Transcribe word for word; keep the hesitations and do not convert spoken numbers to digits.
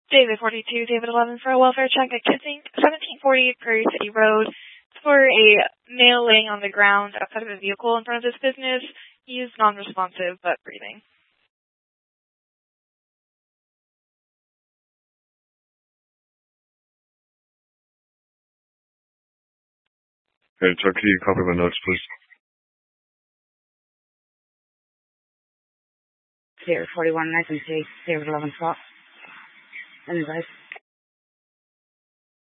David forty-two, David eleven for a welfare check at Kissing, seventeen forty Prairie City Road. It's for a male laying on the ground outside of a vehicle in front of this business. He is non-responsive but breathing. Hey, Chuck, can you copy my notes, please? David forty-one, nice and safe. David eleven spot. Anyways.